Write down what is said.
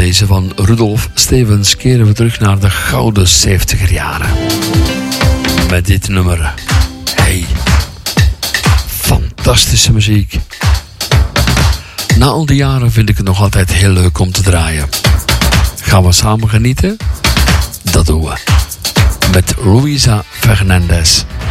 deze van Rudolf Stevens keren we terug naar de gouden 70er jaren. Met dit nummer. Hey, fantastische muziek. Na al die jaren vind ik het nog altijd heel leuk om te draaien. Gaan we samen genieten? Dat doen we. Met Luisa Fernandez.